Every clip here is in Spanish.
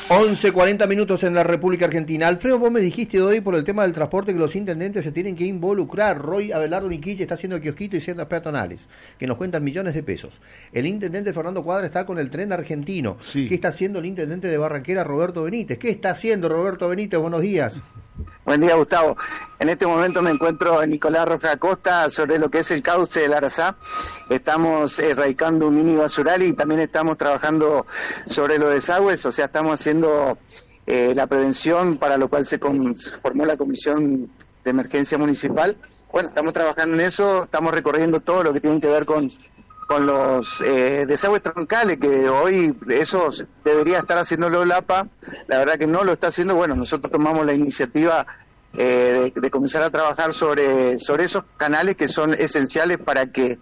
11:40 minutos en la República Argentina. Alfredo, vos me dijiste hoy por el tema del transporte que los intendentes se tienen que involucrar. Roy Abelardo Niquille está haciendo kiosquito y sendas peatonales, que nos cuentan millones de pesos. El intendente Fernando Cuadra está con el tren argentino. Sí. ¿Qué está haciendo el intendente de Barranquera, Roberto Benítez? ¿Qué está haciendo Roberto Benítez? Buenos días. Buen día, Gustavo. En este momento me encuentro en Nicolás Rojas Acosta sobre lo que es el cauce del Arazá. Estamos erradicando un mini basural y también estamos trabajando sobre los desagües, o sea, estamos haciendo la prevención para lo cual se formó la Comisión de Emergencia Municipal. Bueno, estamos trabajando en eso, estamos recorriendo todo lo que tiene que ver con los desagües troncales, que hoy eso debería estar haciéndolo la APA, la verdad que no lo está haciendo. Bueno, nosotros tomamos la iniciativa de comenzar a trabajar sobre esos canales que son esenciales para que,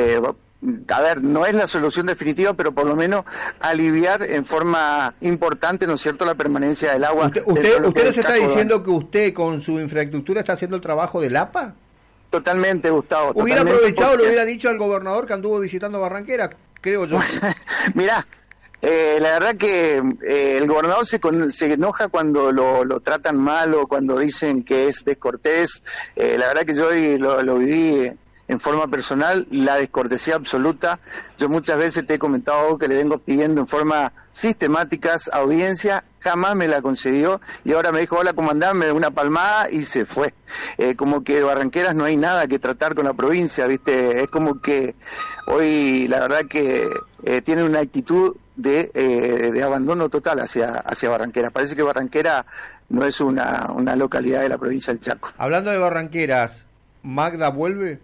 a ver, no es la solución definitiva, pero por lo menos aliviar en forma importante, ¿no es cierto?, la permanencia del agua. ¿Usted nos está diciendo que usted con su infraestructura está haciendo el trabajo del APA? Totalmente, Gustavo. Hubiera aprovechado, lo hubiera dicho al gobernador que anduvo visitando Barranquera, creo yo. Mirá, la verdad que el gobernador se enoja cuando lo tratan mal o cuando dicen que es descortés. La verdad que yo hoy lo viví en forma personal, la descortesía absoluta. Yo muchas veces te he comentado que le vengo pidiendo en forma sistemáticas audiencia, jamás me la concedió y ahora me dijo hola comandante, me dio una palmada y se fue. Como que Barranqueras no hay nada que tratar con la provincia, ¿viste? Es como que hoy la verdad que tiene una actitud de abandono total hacia Barranqueras. Parece que Barranquera no es una localidad de la provincia del Chaco. Hablando de Barranqueras, ¿Magda vuelve?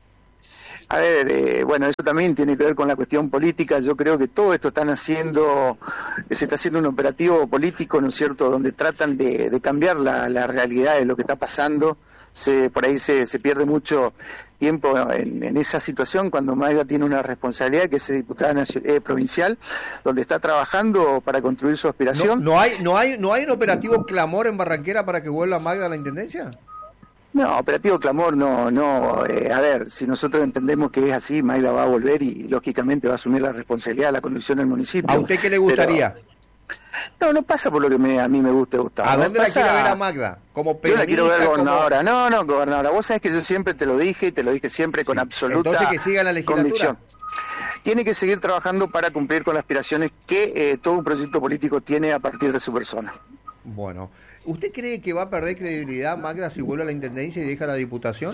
A ver, bueno, eso también tiene que ver con la cuestión política. Yo creo que todo esto se está haciendo un operativo político, ¿no es cierto?, donde tratan de cambiar la realidad de lo que está pasando. Por ahí se pierde mucho tiempo en esa situación cuando Magda tiene una responsabilidad que es diputada provincial, donde está trabajando para construir su aspiración. ¿No hay un operativo clamor en Barranquera para que vuelva Magda a la intendencia? No, operativo clamor no, a ver, si nosotros entendemos que es así, Magda va a volver y lógicamente va a asumir la responsabilidad de la conducción del municipio. ¿A usted qué le gustaría? Pero, no pasa por lo que a mí me gusta, Gustavo. ¿A dónde la quiere ver a Magda? ¿Como yo la quiero ver gobernadora. No, gobernadora. Vos sabés que yo siempre te lo dije y te lo dije siempre con absoluta Entonces que siga la legislatura. Convicción. Tiene que seguir trabajando para cumplir con las aspiraciones que todo un proyecto político tiene a partir de su persona. Bueno, ¿usted cree que va a perder credibilidad Magda si vuelve a la intendencia y deja la diputación?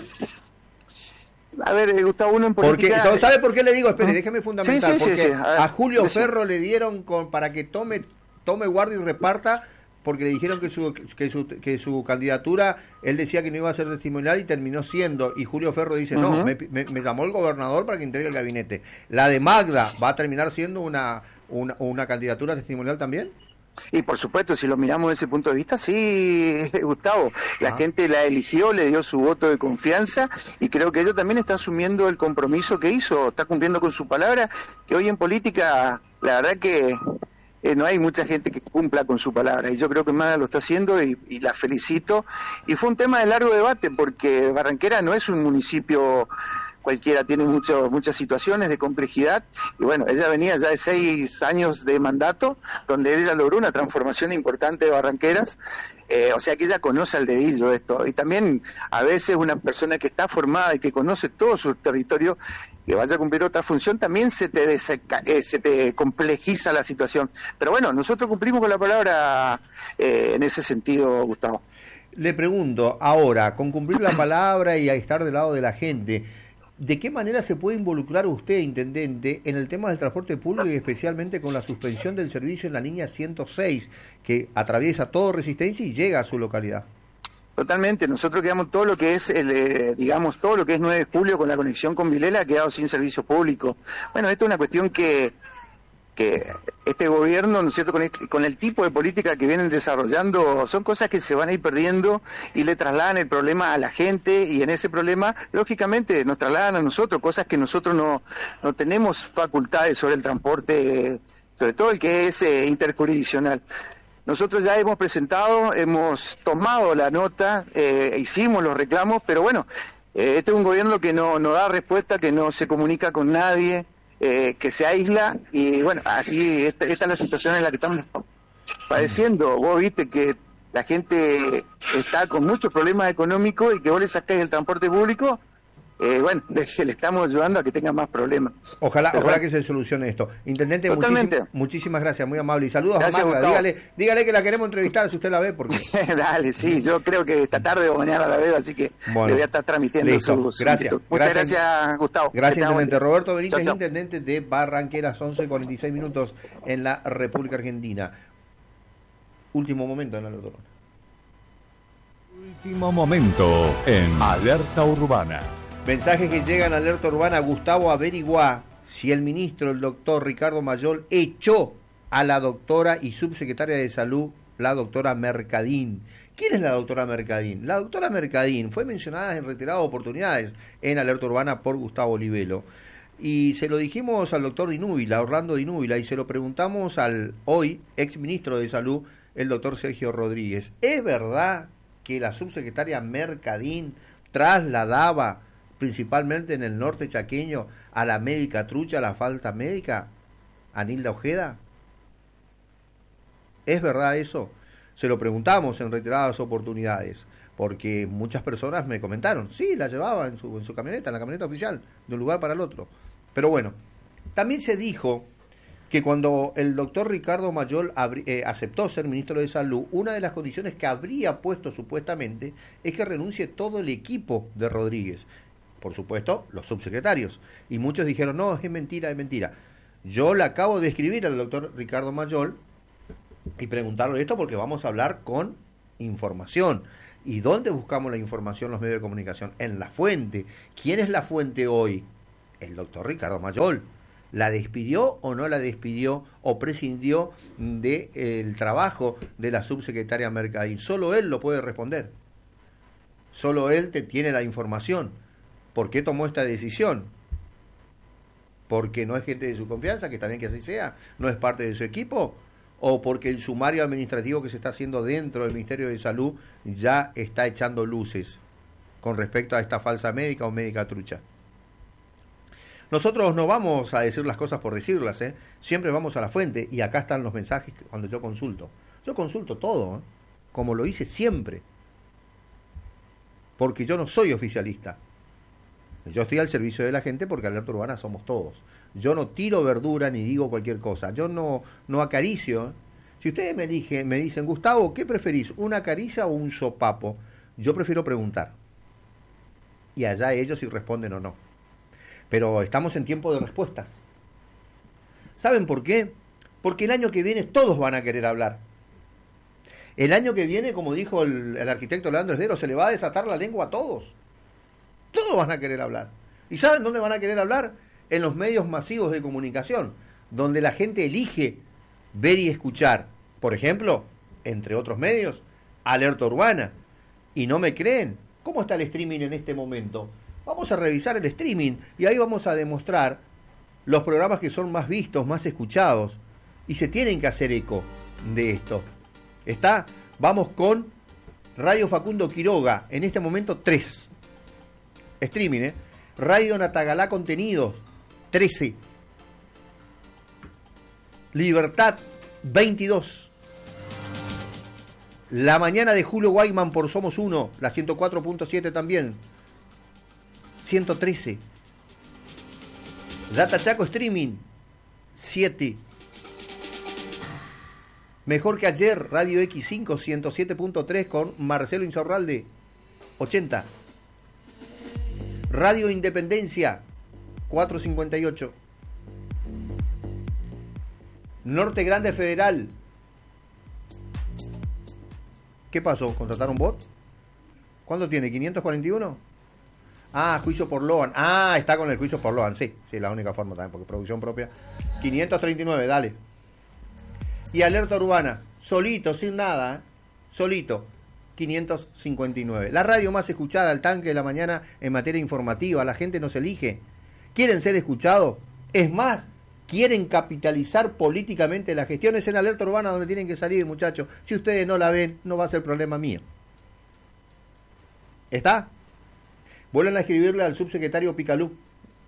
A ver, Gustavo, uno en política... Porque, ¿sabe por qué le digo? Espere, déjeme fundamentar. Sí. Porque a Julio sí. Ferro le dieron para que tome guardia y reparta, porque le dijeron que su candidatura, él decía que no iba a ser testimonial y terminó siendo, y Julio Ferro dice, no, me llamó el gobernador para que entregue el gabinete. ¿La de Magda va a terminar siendo una candidatura testimonial también? Y por supuesto, si lo miramos desde ese punto de vista, sí, Gustavo, la gente la eligió, le dio su voto de confianza y creo que ella también está asumiendo el compromiso que hizo, está cumpliendo con su palabra, que hoy en política, la verdad que no hay mucha gente que cumpla con su palabra y yo creo que Magda lo está haciendo y la felicito. Y fue un tema de largo debate porque Barranquera no es un municipio cualquiera, tiene muchas situaciones de complejidad y bueno, ella venía ya de 6 años de mandato donde ella logró una transformación importante de Barranqueras, o sea que ella conoce al dedillo esto y también a veces una persona que está formada y que conoce todo su territorio que vaya a cumplir otra función también se te complejiza la situación, pero bueno, nosotros cumplimos con la palabra en ese sentido, Gustavo. Le pregunto, ahora, con cumplir la palabra y a estar del lado de la gente, ¿de qué manera se puede involucrar usted, intendente, en el tema del transporte público y especialmente con la suspensión del servicio en la línea 106, que atraviesa todo Resistencia y llega a su localidad? Totalmente, nosotros quedamos todo lo que es, todo lo que es 9 de julio con la conexión con Vilela ha quedado sin servicio público. Bueno, esto es una cuestión que este gobierno, ¿no es cierto?, con el tipo de política que vienen desarrollando, son cosas que se van a ir perdiendo y le trasladan el problema a la gente y en ese problema, lógicamente, nos trasladan a nosotros cosas que nosotros no tenemos facultades sobre el transporte, sobre todo el que es interjurisdiccional. Nosotros ya hemos presentado, hemos tomado la nota, hicimos los reclamos, pero bueno, este es un gobierno que no da respuesta, que no se comunica con nadie, que se aísla y bueno, así esta es la situación en la que estamos. padeciendo. Vos viste que la gente está con muchos problemas económicos y que vos le sacáis el transporte público, bueno, le estamos ayudando a que tengan más problemas. Ojalá que se solucione esto. Intendente, muchísimas gracias, muy amable. Y saludos gracias, a Magda. Dígale que la queremos entrevistar si usted la ve. Porque... Dale, sí, yo creo que esta tarde o mañana la veo, así que le voy a estar transmitiendo gracias. Muchas gracias, Gustavo. Gracias, intendente. Roberto Benítez, intendente de Barranqueras, 11:46 minutos en la República Argentina. Último momento en Alerta Urbana. Último momento en Alerta Urbana. Mensajes que llegan a Alerta Urbana. Gustavo, averigua si el ministro, el doctor Ricardo Mayol, echó a la doctora y subsecretaria de Salud, la doctora Mercadín. ¿Quién es la doctora Mercadín? La doctora Mercadín fue mencionada en reiteradas oportunidades en Alerta Urbana por Gustavo Olivelo. Y se lo dijimos al doctor Dinúbila, Orlando Dinúbila, y se lo preguntamos al hoy ex ministro de Salud, el doctor Sergio Rodríguez. ¿Es verdad que la subsecretaria Mercadín trasladaba principalmente en el norte chaqueño a la médica trucha, a la falta médica, a Nilda Ojeda? ¿Es verdad eso? Se lo preguntamos en reiteradas oportunidades, porque muchas personas me comentaron, sí, la llevaba en su camioneta, en la camioneta oficial, de un lugar para el otro. Pero bueno, también se dijo que cuando el doctor Ricardo Mayol aceptó ser ministro de Salud, una de las condiciones que habría puesto supuestamente es que renuncie todo el equipo de Rodríguez. Por supuesto, los subsecretarios. Y muchos dijeron, no, es mentira, es mentira. Yo le acabo de escribir al doctor Ricardo Mayol y preguntarle esto porque vamos a hablar con información. ¿Y dónde buscamos la información los medios de comunicación? En la fuente. ¿Quién es la fuente hoy? El doctor Ricardo Mayol. ¿La despidió o no la despidió o prescindió del trabajo de la subsecretaria Mercadín? Solo él lo puede responder. Solo él tiene la información. ¿Por qué tomó esta decisión? ¿Porque no es gente de su confianza, que está bien que así sea? ¿No es parte de su equipo? ¿O porque el sumario administrativo que se está haciendo dentro del Ministerio de Salud ya está echando luces con respecto a esta falsa médica o médica trucha? Nosotros no vamos a decir las cosas por decirlas, siempre vamos a la fuente, y acá están los mensajes cuando yo consulto. Yo consulto todo, como lo hice siempre, porque yo no soy oficialista. Yo estoy al servicio de la gente porque Alerta Urbana somos todos. Yo no tiro verdura ni digo cualquier cosa. Yo no acaricio. Si ustedes me dicen, Gustavo, ¿qué preferís? ¿Una caricia o un sopapo? Yo prefiero preguntar. Y allá ellos si responden o no. Pero estamos en tiempo de respuestas. ¿Saben por qué? Porque el año que viene todos van a querer hablar. El año que viene, como dijo el arquitecto Leandro Esdero, se le va a desatar la lengua a todos. Todos van a querer hablar. ¿Y saben dónde van a querer hablar? En los medios masivos de comunicación, donde la gente elige ver y escuchar. Por ejemplo, entre otros medios, Alerta Urbana. ¿Y no me creen? ¿Cómo está el streaming en este momento? Vamos a revisar el streaming y ahí vamos a demostrar los programas que son más vistos, más escuchados. Y se tienen que hacer eco de esto. ¿Está? Vamos con Radio Facundo Quiroga. En este momento 3. Streaming, Radio Natagalá Contenidos, 13. Libertad, 22. La mañana de Julio Guayman por Somos Uno, la 104.7 también, 113. Data Chaco Streaming, 7. Mejor que ayer, Radio X5, 107.3 con Marcelo Insaurralde, 80. Radio Independencia, 458. Norte Grande Federal. ¿Qué pasó? ¿Contrataron bot? ¿Cuánto tiene? ¿541? Ah, juicio por Loan. Ah, está con el juicio por Loan. Sí, la única forma también, porque producción propia. 539, dale. Y Alerta Urbana, solito, sin nada, solito. 559. La radio más escuchada, al tanque de la mañana en materia informativa. La gente nos elige. ¿Quieren ser escuchados? Es más, quieren capitalizar políticamente las gestiones en Alerta Urbana donde tienen que salir, muchachos. Si ustedes no la ven, no va a ser problema mío. ¿Está? Vuelven a escribirle al subsecretario Picalú.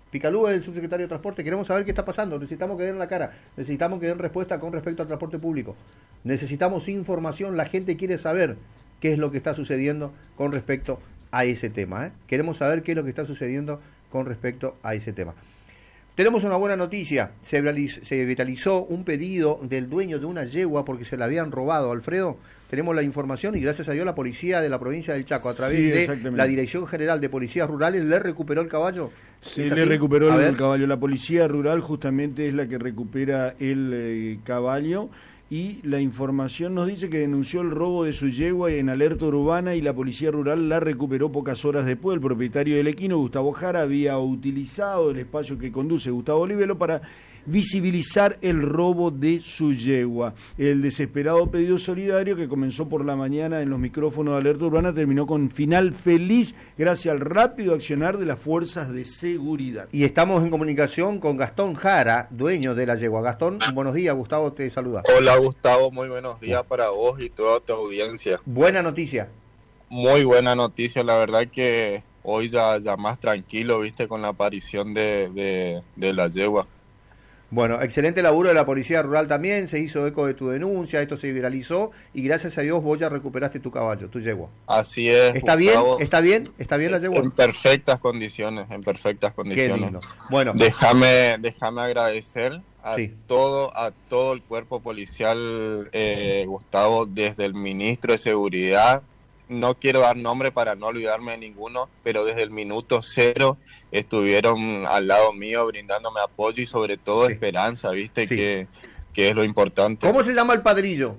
Picalú es el subsecretario de Transporte, queremos saber qué está pasando, necesitamos que den la cara, necesitamos que den respuesta con respecto al transporte público, necesitamos información, la gente quiere saber qué es lo que está sucediendo con respecto a ese tema, ¿eh? Queremos saber qué es lo que está sucediendo con respecto a ese tema. Tenemos una buena noticia, se viralizó un pedido del dueño de una yegua porque se la habían robado, Alfredo. Tenemos la información y gracias a Dios la policía de la provincia del Chaco, a través de la Dirección General de Policías Rurales, le recuperó el caballo. Se le recuperó el caballo. La Policía Rural justamente es la que recupera el caballo. Y la información nos dice que denunció el robo de su yegua en Alerta Urbana y la Policía Rural la recuperó pocas horas después. El propietario del equino, Gustavo Jara, había utilizado el espacio que conduce Gustavo Olivelo para visibilizar el robo de su yegua. El desesperado pedido solidario que comenzó por la mañana en los micrófonos de Alerta Urbana terminó con final feliz gracias al rápido accionar de las fuerzas de seguridad. Y estamos en comunicación con Gastón Jara, dueño de la yegua. Gastón, buenos días, Gustavo te saluda. Hola Gustavo, muy buenos días para vos y toda tu audiencia. Buena noticia. Muy buena noticia, la verdad que hoy ya más tranquilo, viste, con la aparición de la yegua. Bueno, excelente laburo de la Policía Rural también, se hizo eco de tu denuncia, esto se viralizó y gracias a Dios vos ya recuperaste tu caballo, tu yegua. Así es. ¿Está Gustavo, bien? ¿Está bien? ¿Está bien la yegua? En perfectas condiciones, Qué lindo. Bueno, déjame agradecer a sí. todo el cuerpo policial, Gustavo, desde el ministro de Seguridad. No quiero dar nombre para no olvidarme de ninguno, pero desde el minuto cero estuvieron al lado mío brindándome apoyo y sobre todo esperanza, ¿viste? Sí. Que es lo importante. ¿Cómo se llama el padrillo?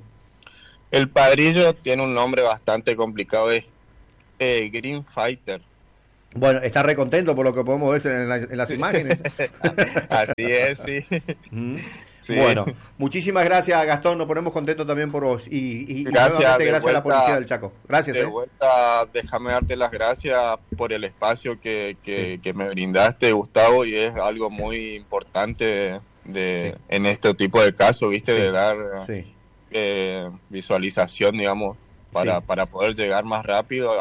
El padrillo tiene un nombre bastante complicado, es Green Fighter. Bueno, está recontento por lo que podemos ver en las imágenes. Así es, sí. Sí. Bueno, muchísimas gracias Gastón, nos ponemos contentos también por vos y gracias a la Policía del Chaco. Gracias. De vuelta, déjame darte las gracias por el espacio que me brindaste, Gustavo, y es algo muy importante en este tipo de casos, ¿viste? De dar visualización, digamos, para poder llegar más rápido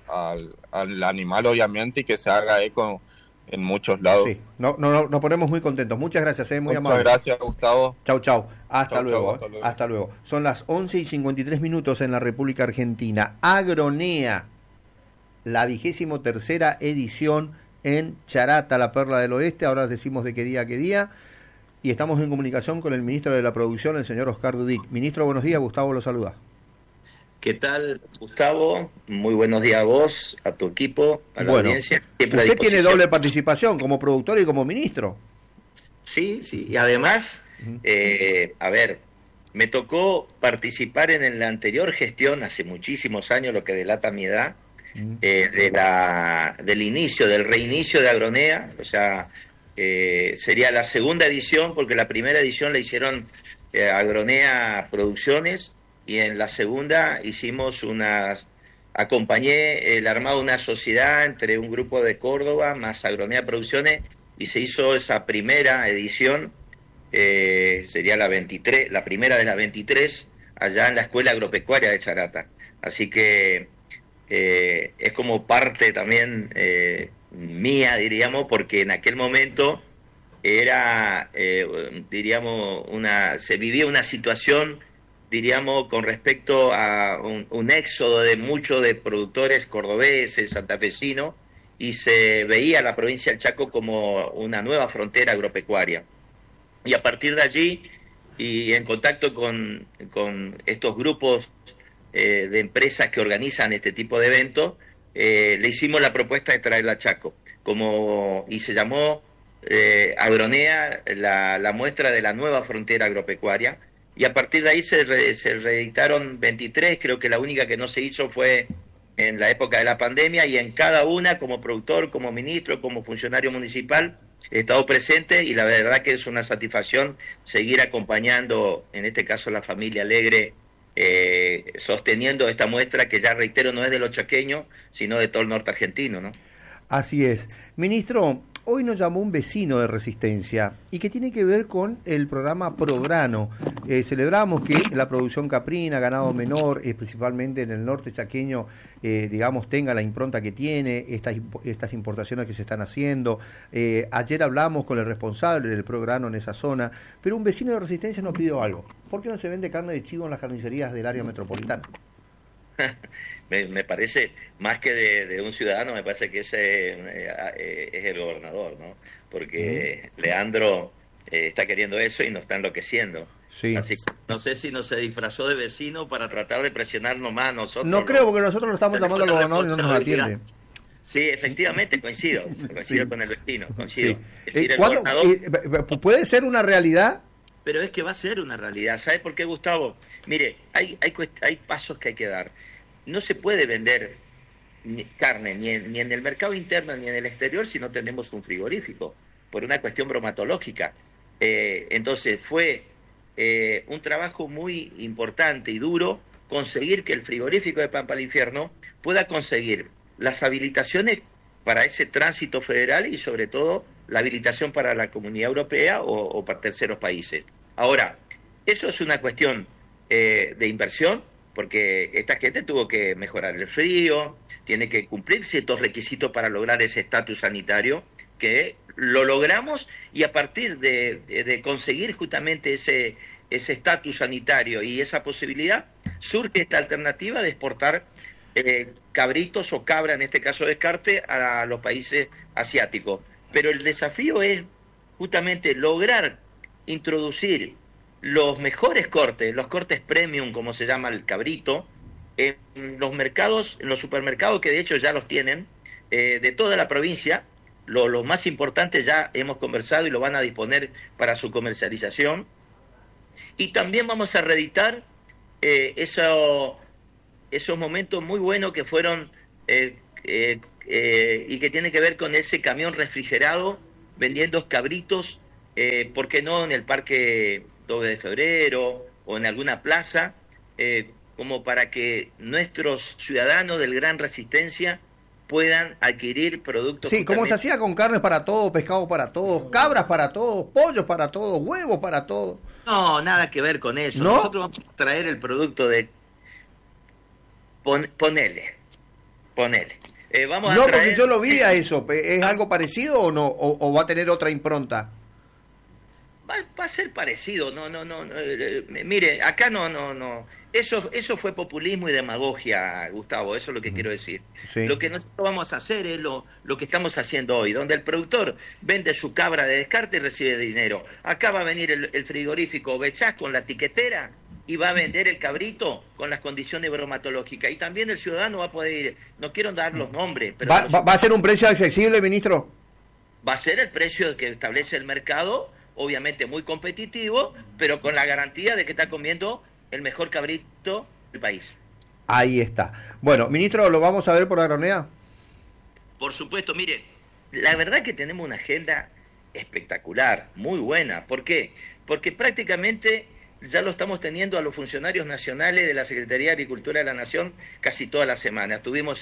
al animal, obviamente, y que se haga eco en muchos lados. Sí, nos ponemos muy contentos. Muchas gracias, muy amable. Muchas gracias, Gustavo. Chau. Hasta luego. Son las 11:53 en la República Argentina. Agronea, la 23ª edición en Charata, la Perla del Oeste. Ahora decimos de qué día a qué día. Y estamos en comunicación con el ministro de la Producción, el señor Oscar Dudic. Ministro, buenos días. Gustavo lo saluda. ¿Qué tal, Gustavo? Muy buenos días a vos, a tu equipo, a la audiencia. Usted tiene doble participación como productor y como ministro. Sí, y además, a ver, me tocó participar en la anterior gestión, hace muchísimos años, lo que delata mi edad, del reinicio de Agronea, o sea, sería la segunda edición, porque la primera edición la hicieron Agronea Producciones, y en la segunda acompañé el armado de una sociedad entre un grupo de Córdoba más Agronea Producciones y se hizo esa primera edición, sería la 23, la primera de las 23, allá en la Escuela Agropecuaria de Charata. Así que es como parte también mía, diríamos, porque en aquel momento era, se vivía una situación, diríamos, con respecto a un éxodo de muchos de productores cordobeses, santafesinos, y se veía la provincia del Chaco como una nueva frontera agropecuaria. Y a partir de allí, y en contacto con estos grupos de empresas que organizan este tipo de eventos, le hicimos la propuesta de traerla a Chaco, y se llamó Agronea, la muestra de la nueva frontera agropecuaria. Y a partir de ahí se reeditaron 23, creo que la única que no se hizo fue en la época de la pandemia, y en cada una, como productor, como ministro, como funcionario municipal, he estado presente, y la verdad que es una satisfacción seguir acompañando, en este caso la familia Alegre, sosteniendo esta muestra que, ya reitero, no es de los chaqueños, sino de todo el norte argentino, ¿no? Así es. Ministro, hoy nos llamó un vecino de Resistencia y que tiene que ver con el programa Prograno. Celebramos que la producción caprina, ganado menor, principalmente en el norte chaqueño, digamos, tenga la impronta que tiene, estas importaciones que se están haciendo. Ayer hablamos con el responsable del Prograno en esa zona, pero un vecino de Resistencia nos pidió algo. ¿Por qué no se vende carne de chivo en las carnicerías del área metropolitana? Me parece, más que de un ciudadano, me parece que ese es el gobernador, ¿no? Porque Leandro está queriendo eso y nos está enloqueciendo. Sí. Así que no sé si se disfrazó de vecino para tratar de presionarnos más a nosotros. No creo, porque nosotros lo estamos llamando al gobernador y no nos atiende. Sí, efectivamente, coincido con el vecino, coincido. Sí. Es decir, el gobernador... ¿Puede ser una realidad? Pero es que va a ser una realidad. ¿Sabe por qué, Gustavo? Mire, hay pasos que hay que dar. No se puede vender carne ni en el mercado interno ni en el exterior si no tenemos un frigorífico, por una cuestión bromatológica. Entonces fue un trabajo muy importante y duro conseguir que el frigorífico de Pampa al Infierno pueda conseguir las habilitaciones para ese tránsito federal y sobre todo la habilitación para la Comunidad Europea o para terceros países. Ahora, eso es una cuestión de inversión, porque esta gente tuvo que mejorar el frío, tiene que cumplir ciertos requisitos para lograr ese estatus sanitario, que lo logramos, y a partir de conseguir justamente ese estatus sanitario y esa posibilidad, surge esta alternativa de exportar cabritos o cabra, en este caso descarte, a los países asiáticos. Pero el desafío es justamente lograr introducir los mejores cortes, los cortes premium, como se llama el cabrito, en los mercados, en los supermercados, que de hecho ya los tienen, de toda la provincia. Los más importantes ya hemos conversado y lo van a disponer para su comercialización. Y también vamos a reeditar esos momentos muy buenos que fueron y que tiene que ver con ese camión refrigerado vendiendo cabritos, ¿por qué no en el Parque 2 de Febrero o en alguna plaza, como para que nuestros ciudadanos del Gran Resistencia puedan adquirir productos? Sí, como se hacía con carnes para todos, pescados para todos, cabras para todos, pollos para todos, huevos para todos. No, nada que ver con eso. ¿No? Nosotros vamos a traer el producto de... Ponele. Vamos No, a traer... porque yo lo vi a eso. ¿Es algo parecido o no? ¿O va a tener otra impronta? Va a ser parecido, no, mire, acá no, eso fue populismo y demagogia, Gustavo, eso es lo que quiero decir. Sí. Lo que nosotros vamos a hacer es lo que estamos haciendo hoy, donde el productor vende su cabra de descarte y recibe dinero. Acá va a venir el frigorífico Bechás con la tiquetera y va a vender el cabrito con las condiciones bromatológicas. Y también el ciudadano va a poder ir, no quiero dar los nombres, pero... ¿Va a ser un precio accesible, ministro? Va a ser el precio que establece el mercado, obviamente muy competitivo, pero con la garantía de que está comiendo el mejor cabrito del país. Ahí está. Bueno, ministro, ¿lo vamos a ver por Agronea? Por supuesto, mire, la verdad que tenemos una agenda espectacular, muy buena. ¿Por qué? Porque prácticamente ya lo estamos teniendo a los funcionarios nacionales de la Secretaría de Agricultura de la Nación casi toda la semana. Estuvimos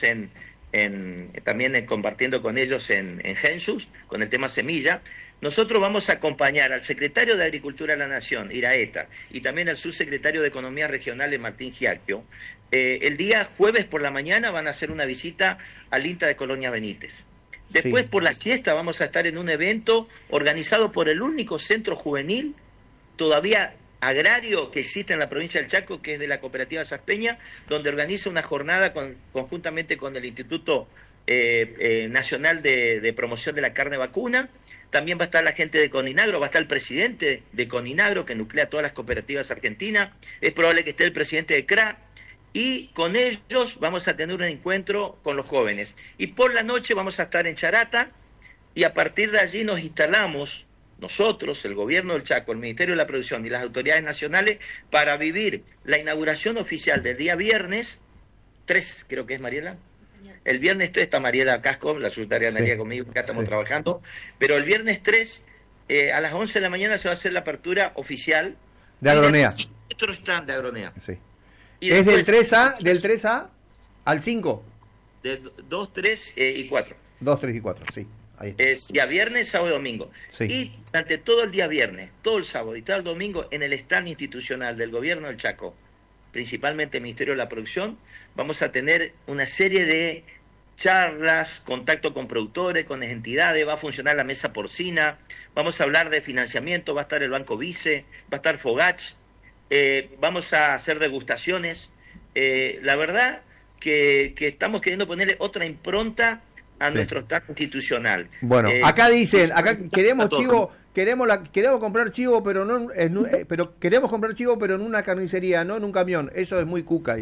también compartiendo con ellos en Gensus, con el tema semilla. Nosotros vamos a acompañar al secretario de Agricultura de la Nación, Iraeta, y también al subsecretario de Economía Regional, Martín Giacchio. El día jueves por la mañana van a hacer una visita al INTA de Colonia Benítez. Después, sí, por la siesta vamos a estar en un evento organizado por el único centro juvenil todavía agrario que existe en la provincia del Chaco, que es de la cooperativa Saspeña, donde organiza una jornada conjuntamente con el Instituto Nacional de Promoción de la Carne Vacuna. También va a estar la gente de Coninagro, va a estar el presidente de Coninagro, que nuclea todas las cooperativas argentinas, es probable que esté el presidente de CRA, y con ellos vamos a tener un encuentro con los jóvenes. Y por la noche vamos a estar en Charata, y a partir de allí nos instalamos nosotros, el gobierno del Chaco, el Ministerio de la Producción y las autoridades nacionales, para vivir la inauguración oficial del día viernes 3, creo que es, Mariela. El viernes 3 está Mariela Casco, la secretaria de María, conmigo, acá estamos trabajando, pero el viernes 3 a las 11 de la mañana se va a hacer la apertura oficial de Agronea. Nuestro stand de Agronea. Sí. Y es después, del 3A al 5. De 2, 3 y 4. 2, 3 y 4, sí. Día viernes, sábado y domingo. Sí. Y durante todo el día viernes, todo el sábado y todo el domingo, en el stand institucional del Gobierno del Chaco, principalmente el Ministerio de la Producción, vamos a tener una serie de charlas, contacto con productores, con entidades, va a funcionar la mesa porcina, vamos a hablar de financiamiento, va a estar el Banco Vice, va a estar Fogach, vamos a hacer degustaciones. La verdad que estamos queriendo ponerle otra impronta a nuestro stand institucional. Bueno, acá dicen, queremos chivo, queremos comprar chivo, pero no, pero queremos comprar chivo, pero en una carnicería, no en un camión. Eso es muy cuca.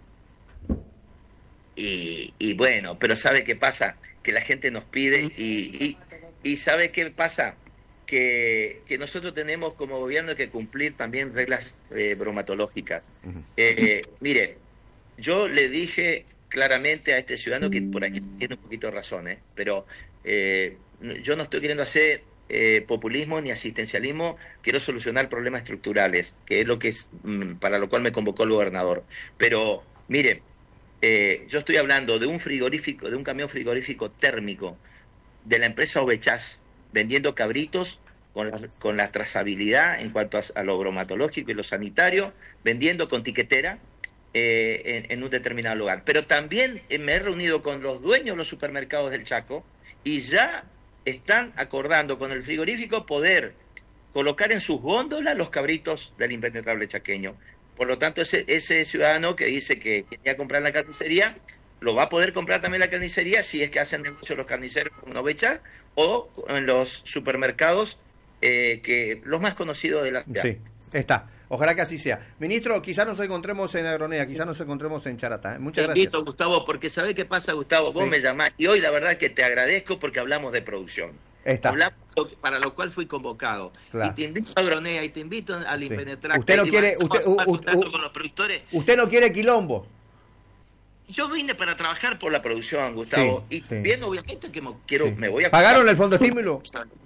Y bueno, pero ¿sabe qué pasa? Que la gente nos pide y ¿sabe qué pasa? Que nosotros tenemos como gobierno que cumplir también reglas bromatológicas. Mire, yo le dije claramente a este ciudadano que por aquí tiene un poquito de razón, pero yo no estoy queriendo hacer populismo ni asistencialismo, quiero solucionar problemas estructurales, que es lo que es para lo cual me convocó el gobernador. Pero mire, yo estoy hablando de un frigorífico, de un camión frigorífico térmico de la empresa Ovechas vendiendo cabritos con la trazabilidad en cuanto a lo bromatológico y lo sanitario, vendiendo con tiquetera en un determinado lugar. Pero también me he reunido con los dueños de los supermercados del Chaco y ya están acordando con el frigorífico poder colocar en sus góndolas los cabritos del impenetrable chaqueño. Por lo tanto, ese ciudadano que dice que quería comprar la carnicería, lo va a poder comprar también la carnicería si es que hacen negocio los carniceros con Ovecha o en los supermercados que los más conocidos de la ciudad. Sí, está. Ojalá que así sea. Ministro, quizás nos encontremos en Agronea, quizás nos encontremos en Charata. Muchas gracias. Te invito, Gustavo, porque ¿sabés qué pasa, Gustavo? Vos me llamás y hoy la verdad que te agradezco porque hablamos de producción. Hablamos para lo cual fui convocado. Claro. Y te invito a Agronea y te invito al Impenetrable. Usted no quiere... con los productores. Usted no quiere quilombo. Yo vine para trabajar por la producción, Gustavo. Sí, y también, obviamente, que me voy a... ¿Pagaron el fondo estímulo?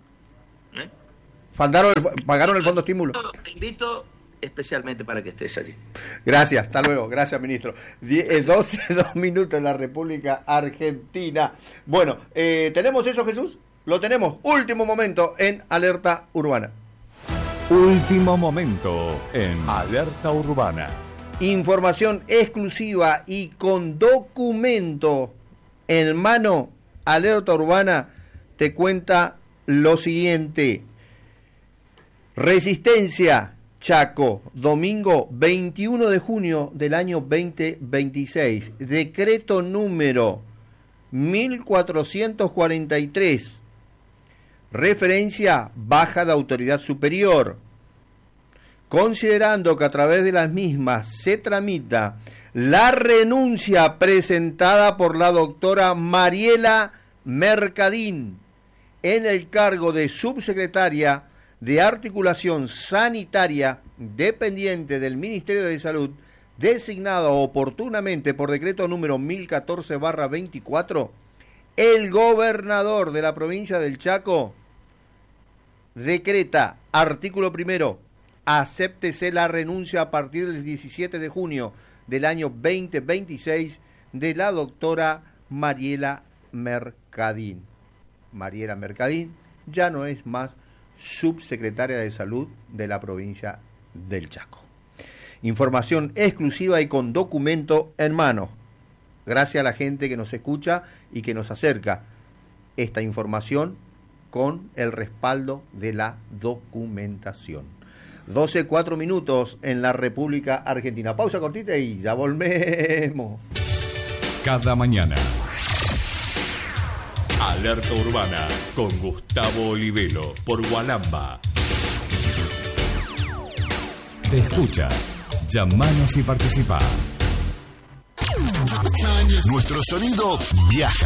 ¿Pagaron el fondo estímulo? Te invito especialmente para que estés allí. Gracias, hasta luego. Gracias, ministro. 12 minutos en la República Argentina. Bueno, ¿tenemos eso, Jesús? Lo tenemos. Último momento en Alerta Urbana. Último momento en Alerta Urbana. Información exclusiva y con documento en mano. Alerta Urbana te cuenta lo siguiente. Resistencia Chaco, domingo 21 de junio del año 2026. Decreto número 1443. Referencia baja de autoridad superior. Considerando que a través de las mismas se tramita la renuncia presentada por la doctora Mariela Mercadín en el cargo de subsecretaria de Articulación Sanitaria dependiente del Ministerio de Salud, designada oportunamente por decreto número 1014/24, el gobernador de la provincia del Chaco decreta, artículo primero, acéptese la renuncia a partir del 17 de junio del año 2026 de la doctora Mariela Mercadín. Mariela Mercadín ya no es más subsecretaria de Salud de la provincia del Chaco. Información exclusiva y con documento en mano. Gracias a la gente que nos escucha y que nos acerca esta información con el respaldo de la documentación. 12:04 minutos en la República Argentina. Pausa cortita y ya volvemos. Cada mañana. Alerta Urbana con Gustavo Olivelo por Gualamba. Te escucha. Llamanos y participa. Nuestro sonido viaja.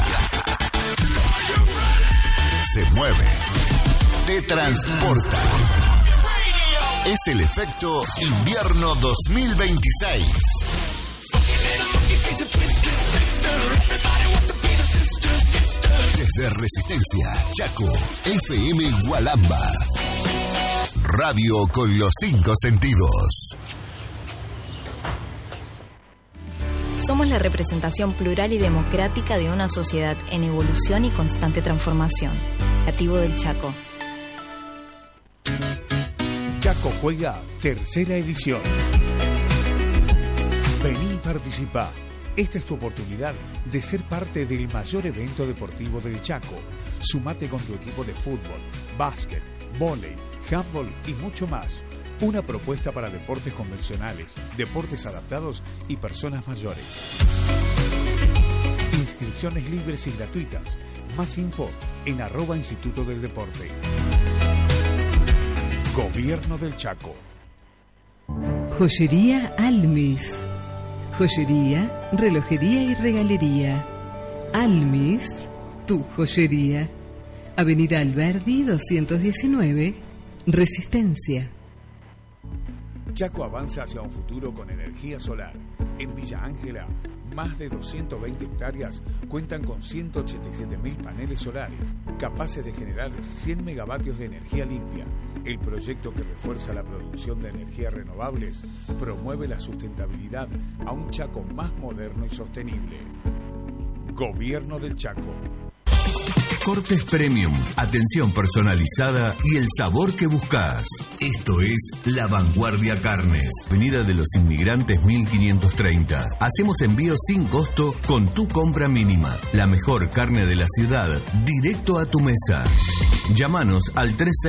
Se mueve. Te transporta. Es el efecto Invierno 2026. Desde Resistencia, Chaco, FM Gualamba. Radio con los 5 sentidos. Somos la representación plural y democrática de una sociedad en evolución y constante transformación. Nativo del Chaco. Chaco Juega, tercera edición. Vení y participá. Esta es tu oportunidad de ser parte del mayor evento deportivo del Chaco. Sumate con tu equipo de fútbol, básquet, vóley, handball y mucho más. Una propuesta para deportes convencionales, deportes adaptados y personas mayores. Inscripciones libres y gratuitas. Más info en @Instituto del Deporte. Gobierno del Chaco. Joyería Almis. Joyería, relojería y regalería. Almis, tu joyería. Avenida Alberdi 219, Resistencia. Chaco avanza hacia un futuro con energía solar. En Villa Ángela, más de 220 hectáreas cuentan con 187.000 paneles solares, capaces de generar 100 megavatios de energía limpia. El proyecto, que refuerza la producción de energías renovables, promueve la sustentabilidad a un Chaco más moderno y sostenible. Gobierno del Chaco. Cortes Premium, atención personalizada y el sabor que buscas. Esto es La Vanguardia Carnes, Avenida de los Inmigrantes 1530. Hacemos envíos sin costo con tu compra mínima. La mejor carne de la ciudad, directo a tu mesa. Llámanos al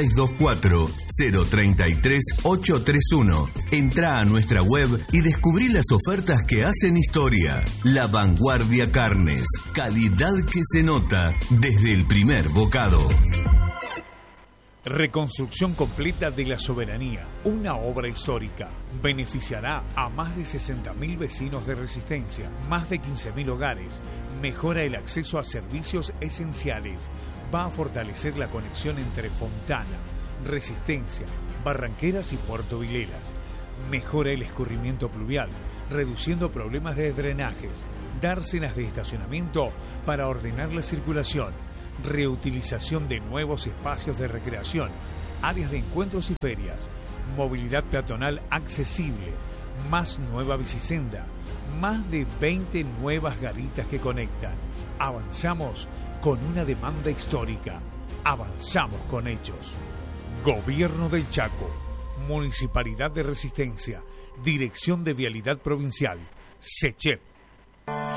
3624-033-831. Entrá a nuestra web y descubrí las ofertas que hacen historia. La Vanguardia Carnes, calidad que se nota desde el primer bocado. Reconstrucción completa de la Soberanía, una obra histórica. Beneficiará a más de 60.000 vecinos de Resistencia, más de 15.000 hogares. Mejora el acceso a servicios esenciales. Va a fortalecer la conexión entre Fontana, Resistencia, Barranqueras y Puerto Vilelas. Mejora el escurrimiento pluvial, reduciendo problemas de drenajes. Dársenas de estacionamiento para ordenar la circulación. Reutilización de nuevos espacios de recreación, áreas de encuentros y ferias, movilidad peatonal accesible, más nueva bicisenda, más de 20 nuevas garitas que conectan. Avanzamos con una demanda histórica, avanzamos con hechos. Gobierno del Chaco, Municipalidad de Resistencia, Dirección de Vialidad Provincial, SECHEP.